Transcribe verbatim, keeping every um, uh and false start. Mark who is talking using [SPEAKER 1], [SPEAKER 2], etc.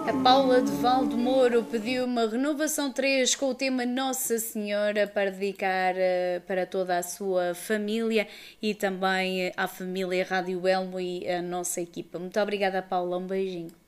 [SPEAKER 1] A Paula de Valdemoro pediu uma renovação três com o tema Nossa Senhora para dedicar uh, para toda a sua família e também uh, à família Rádio Elmo e a nossa equipa. Muito obrigada, Paula. Um beijinho.